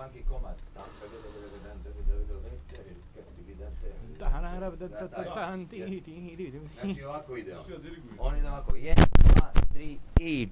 anche come znači ovako ide on. On ide ovako, 1, 2, 3 i